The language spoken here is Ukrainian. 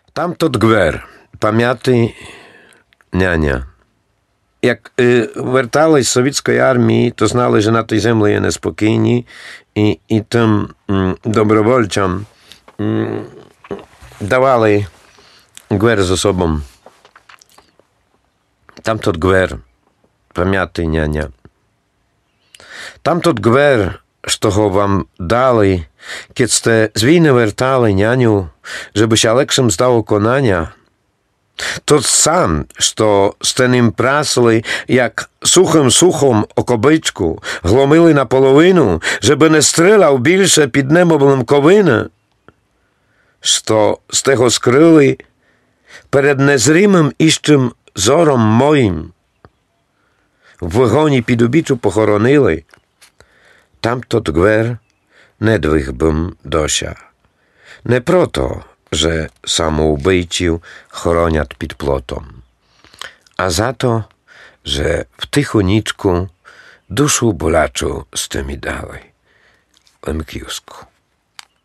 Тамтот гвер, пам'ятий няня. Як вертались з совєтської армії, то знали, що на тій землі є неспокійні, і тим добровольцям давали гвер з собою. Тамтот гвер, пам'ятий няня. Тамтот гвер, що го вам дали, kiedy ste z wojny wертали няню, żeby się lepszym zdało konania, to sam, що сте ним прасли, як сухом окобичку, гломили наполовину, żeby не стріляв більше під небом ковина, що сте го скрили перед незримим іщим зором моїм, в вогоні під убіччю похоронили, тамтот гвер не двих бим дося. Не прото, że samoubijcів хоронять під плотом, a za to, że w tychuniczku duszu bolaczu z tymi dali. Lemkiusku.